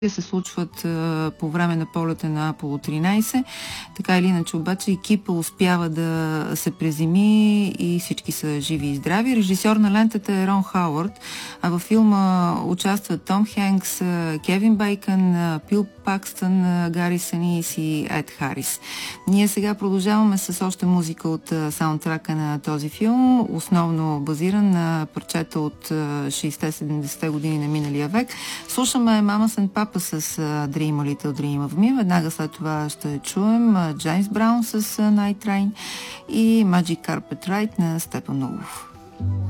се случват по време на полета на Аполо 13. Така или иначе обаче екипа успява да се преземи и всички са живи и здрави. Режисьор на лентата е Рон Хауърд, а във филма участват Том Хенкс, Кевин Бейкън, Бил Пакстън, Гари Синис и Ед Харис. Ние сега продължаваме с още музика от саундтрака на този филм, основно базиран на парчета от 60-70-те години на миналия век. Слушаме Мама Сен Папа с Dream a Little Dream of Me. Веднага след това ще чуем Джеймс Браун с Night Train и Magic Carpet Ride на Степан Улов.